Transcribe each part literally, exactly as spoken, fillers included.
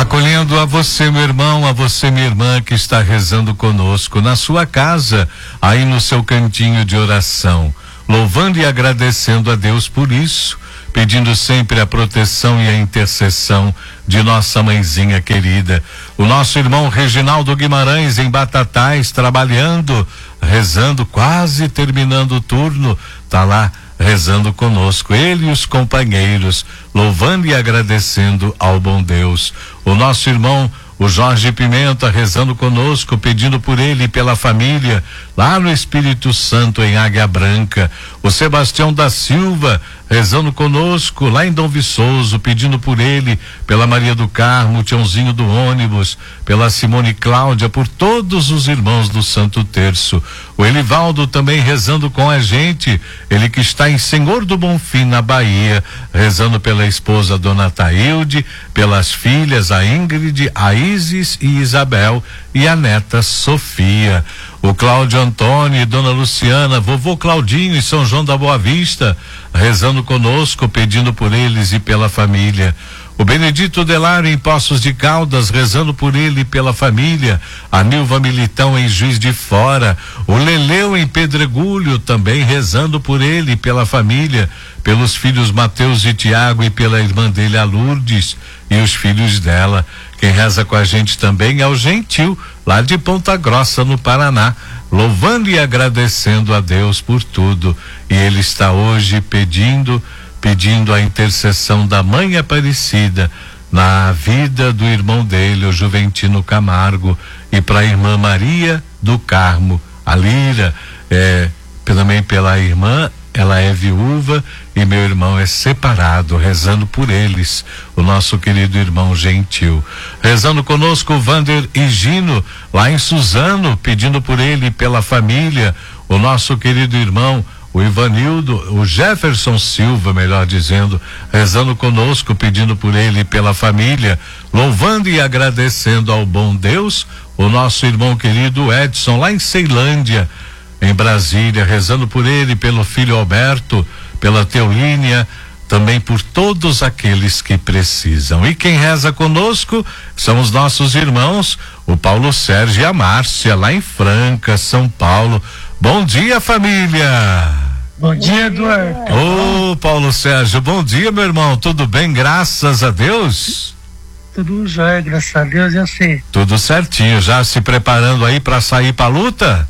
Acolhendo a você, meu irmão, a você, minha irmã, que está rezando conosco na sua casa, aí no seu cantinho de oração, louvando e agradecendo a Deus por isso, pedindo sempre a proteção e a intercessão de nossa mãezinha querida. O nosso irmão Reginaldo Guimarães, em Batatais, trabalhando, rezando, quase terminando o turno, tá lá rezando conosco, ele e os companheiros, louvando e agradecendo ao bom Deus. O nosso irmão, o Jorge Pimenta, rezando conosco, pedindo por ele e pela família, lá no Espírito Santo, em Águia Branca. O Sebastião da Silva, rezando conosco, lá em Dom Viçoso, pedindo por ele, pela Maria do Carmo, o Tiãozinho do ônibus, pela Simone Cláudia, por todos os irmãos do Santo Terço. O Elivaldo também rezando com a gente, ele que está em Senhor do Bonfim, na Bahia, rezando pela esposa Dona Taílde, pelas filhas, a Ingrid, a Isis e Isabel, e a neta Sofia. O Cláudio Antônio e Dona Luciana, vovô Claudinho em São João da Boa Vista, rezando conosco, pedindo por eles e pela família. O Benedito Delário em Poços de Caldas, rezando por ele e pela família. A Nilva Militão em Juiz de Fora. O Leleu em Pedregulho, também rezando por ele e pela família. Pelos filhos Mateus e Tiago e pela irmã dele, a Lourdes, e os filhos dela. Quem reza com a gente também é o Gentil, lá de Ponta Grossa, no Paraná, louvando e agradecendo a Deus por tudo. E ele está hoje pedindo pedindo a intercessão da Mãe Aparecida na vida do irmão dele, o Juventino Camargo, e para a irmã Maria do Carmo, a Lira, é, também pela irmã, ela é viúva e meu irmão é separado, rezando por eles, o nosso querido irmão Gentil. Rezando conosco o Vander e Gino, lá em Suzano, pedindo por ele e pela família, o nosso querido irmão o Ivanildo, o Jefferson Silva, melhor dizendo, rezando conosco, pedindo por ele e pela família, louvando e agradecendo ao bom Deus, o nosso irmão querido Edson, lá em Ceilândia, em Brasília, rezando por ele, pelo filho Alberto, pela Teolínia, também por todos aqueles que precisam. E quem reza conosco são os nossos irmãos, o Paulo Sérgio e a Márcia, lá em Franca, São Paulo. Bom dia, família! Bom dia, Eduardo. Ô, oh, Paulo Sérgio, bom dia, meu irmão. Tudo bem, graças a Deus? Tudo jóia, graças a Deus, eu sei. Tudo certinho, já se preparando aí pra sair pra luta?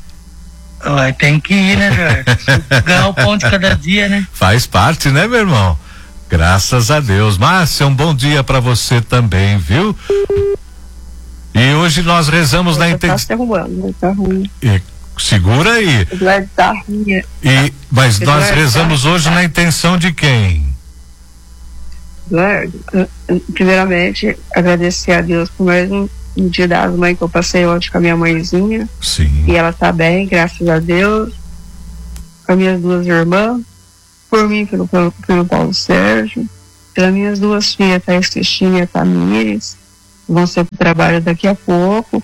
Ué, tem que ir, né, Eduardo? Ganhar o ponto cada dia, né? Faz parte, né, meu irmão? Graças a Deus. Márcia, um bom dia pra você também, viu? E hoje nós rezamos na intenção. Tá se arrumando, tá ruim. E... Segura aí. Eduardo tá ruim. E, mas Eduardo nós rezamos tá... hoje na intenção de quem? Eduardo, primeiramente, agradecer a Deus por mais um, um dia das mães que eu passei ontem com a minha mãezinha. Sim. E ela tá bem, graças a Deus. Com as minhas duas irmãs. Por mim, pelo, pelo, pelo Paulo Sérgio. Pelas minhas duas filhas, Thaís Cristina e a Tamires. Vão ser pro trabalho daqui a pouco.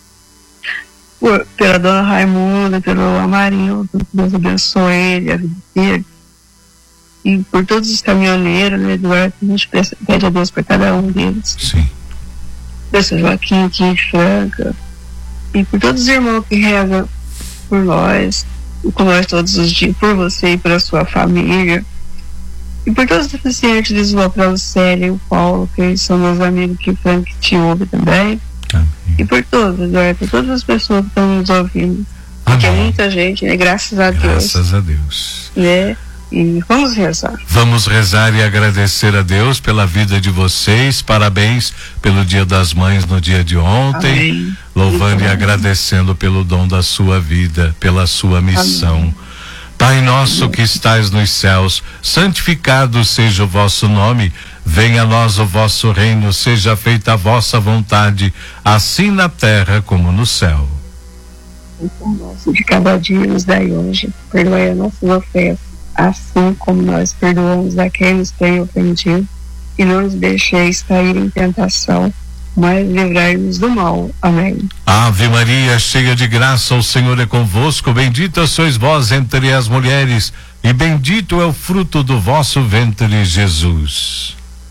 Por, pela dona Raimunda, pelo Amarildo, Deus abençoe ele, a vida dele. E por todos os caminhoneiros, né, Eduardo, a gente pede a Deus por cada um deles. Sim. Deus Joaquim aqui em Franca. E por todos os irmãos que rezam por nós, e por nós todos os dias, por você e pela sua família. E por todos os deficientes de Lisboa, pela Lucélia e o Paulo, que eles são meus amigos que Franca te ouve também. Amém. E por todos, Eduardo, por todas as pessoas que estão nos ouvindo. Porque é muita gente, né? Graças a Deus. Graças a Deus. Né? E vamos rezar. Vamos rezar e agradecer a Deus pela vida de vocês. Parabéns pelo Dia das Mães no dia de ontem. Amém. Louvando e agradecendo pelo dom da sua vida, pela sua missão. Amém. Pai nosso que estais nos céus, santificado seja o vosso nome. Venha a nós o vosso reino, seja feita a vossa vontade, assim na terra como no céu. O pão nosso de cada dia nos dai hoje, perdoai as nossas ofensas, assim como nós perdoamos a quem nos tem ofendido, e não nos deixeis cair em tentação, mas livrai-nos do mal. Amém. Ave Maria, cheia de graça, o Senhor é convosco, bendita sois vós entre as mulheres, e bendito é o fruto do vosso ventre, Jesus.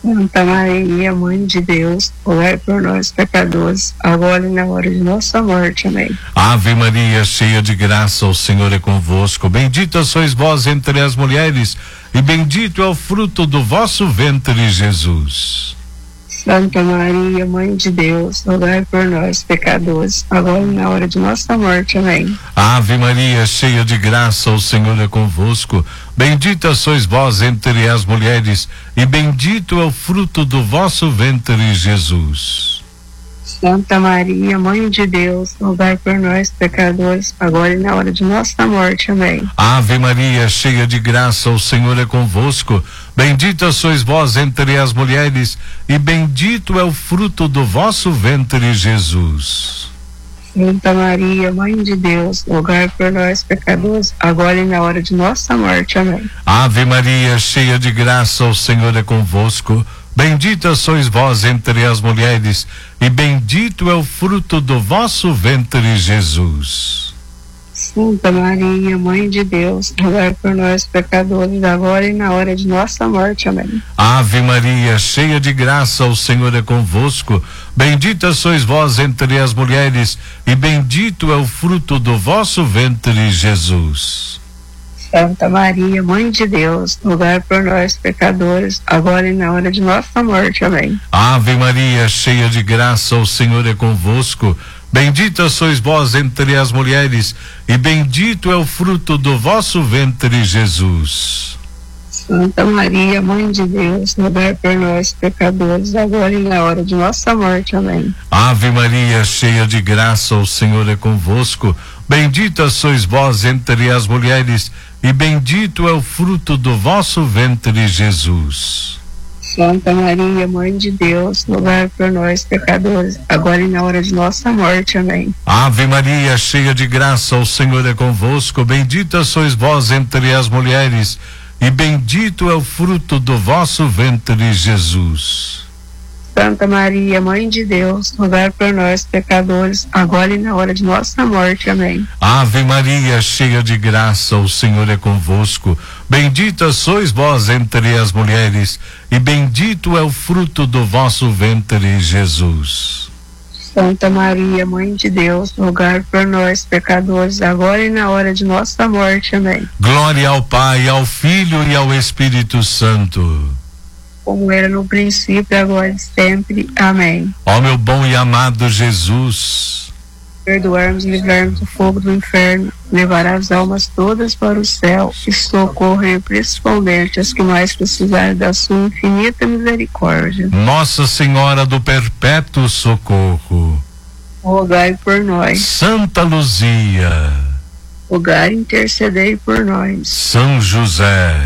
Santa Maria, Mãe de Deus, rogai por nós, pecadores, agora e na hora de nossa morte. Amém. Ave Maria, cheia de graça, o Senhor é convosco. Bendita sois vós entre as mulheres, e bendito é o fruto do vosso ventre, Jesus. Santa Maria, Mãe de Deus, rogai por nós, pecadores, agora e na hora de nossa morte. Amém. Ave Maria, cheia de graça, o Senhor é convosco. Bendita sois vós entre as mulheres, e bendito é o fruto do vosso ventre, Jesus. Santa Maria, Mãe de Deus, rogai por nós, pecadores, agora e na hora de nossa morte. Amém. Ave Maria, cheia de graça, o Senhor é convosco. Bendita sois vós entre as mulheres, e bendito é o fruto do vosso ventre, Jesus. Santa Maria, Mãe de Deus, rogai por nós, pecadores, agora e na hora de nossa morte. Amém. Ave Maria, cheia de graça, o Senhor é convosco. Bendita sois vós entre as mulheres, e bendito é o fruto do vosso ventre, Jesus. Santa Maria, Mãe de Deus, rogai por nós, pecadores, agora e na hora de nossa morte. Amém. Ave Maria, cheia de graça, o Senhor é convosco. Bendita sois vós entre as mulheres, e bendito é o fruto do vosso ventre, Jesus. Santa Maria, Mãe de Deus, rogai por nós, pecadores, agora e na hora de nossa morte. Amém. Ave Maria, cheia de graça, o Senhor é convosco. Bendita sois vós entre as mulheres, e bendito é o fruto do vosso ventre, Jesus. Santa Maria, Mãe de Deus, rogai por nós, pecadores, agora e na hora de nossa morte. Amém. Ave Maria, cheia de graça, o Senhor é convosco. Bendita sois vós entre as mulheres, e bendito é o fruto do vosso ventre, Jesus. Santa Maria, Mãe de Deus, rogai por nós, pecadores, agora e na hora de nossa morte. Amém. Ave Maria, cheia de graça, o Senhor é convosco. Bendita sois vós entre as mulheres, e bendito é o fruto do vosso ventre, Jesus. Santa Maria, Mãe de Deus, rogai por nós, pecadores, agora e na hora de nossa morte. Amém. Ave Maria, cheia de graça, o Senhor é convosco. Bendita sois vós entre as mulheres, e bendito é o fruto do vosso ventre, Jesus. Santa Maria, Mãe de Deus, rogai por nós, pecadores, agora e na hora de nossa morte. Amém. Glória ao Pai, ao Filho e ao Espírito Santo, como era no princípio, agora e sempre. Amém. Ó meu bom e amado Jesus, perdoarmos e livrarmos do fogo do inferno, levar as almas todas para o céu e socorrer principalmente as que mais precisarem da sua infinita misericórdia. Nossa Senhora do Perpétuo Socorro, rogai por nós. Santa Luzia, rogai e intercedei por nós. São José,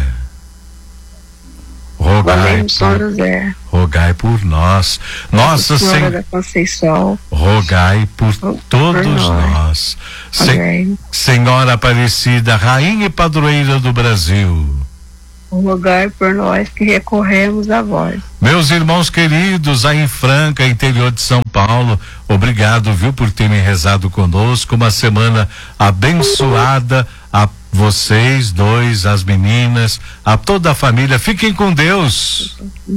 rogai por, São José, rogai por nós. Nossa Senhora Sen... da Conceição, rogai por por todos nós. nós. Sen... Senhora Aparecida, Rainha e Padroeira do Brasil, rogai por nós que recorremos a vós. Meus irmãos queridos, aí em Franca, interior de São Paulo, obrigado, viu, por terem rezado conosco. Uma semana abençoada a vocês dois, as meninas, a toda a família. Fiquem com Deus.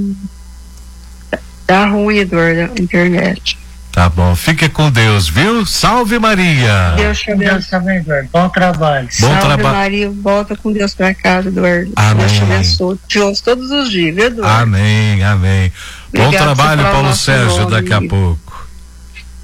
Tá ruim, Eduardo, a internet. Tá bom, fique com Deus, viu? Salve Maria. Deus te abençoe, Eduardo. Bom trabalho. Bom Salve traba... Maria, volta com Deus pra casa, Eduardo. Amém. Deus te abençoe. Te ouço todos os dias, viu, Eduardo? Amém, amém. Bom Obrigado por trabalho, falar Paulo nosso Sérgio, nome, daqui a amigo. pouco.